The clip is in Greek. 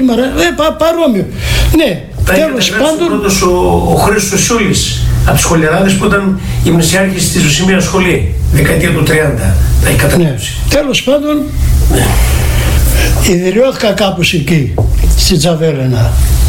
παρόμοιο. Ναι, τέλος πάντων. Πρώτος ο Χρήστος Σούλης από τις σχολιαράδες που ήταν γυμνασιάρχης στη Ζωσιμία σχολή, δεκαετία του 30. Τα έχει καταγράψει. Ναι, τέλος πάντων, ιδρυώθηκα κάπως εκεί, στη Τζαβέλαινα.